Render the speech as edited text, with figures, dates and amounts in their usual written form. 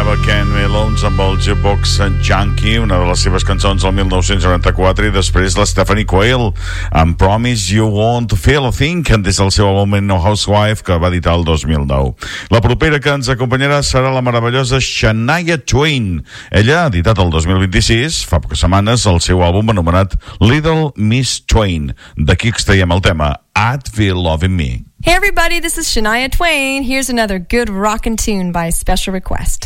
Never Can Be Alone amb el Jukebox Junkie, una de les seves cançons del 1994, i després la Stephanie Quayle amb Promise You Won't Feel a Thing, des del seu àlbum No Housewife, que va editar el 2009. La propera que ens acompanyarà serà la meravellosa Shania Twain. Ella ha editat el 2026, fa poques setmanes, el seu àlbum anomenat Little Miss Twain. D'aquí extraiem el tema I'd Feel Loving Me. Hey everybody, this is Shania Twain. Here's another good rockin' tune by special request.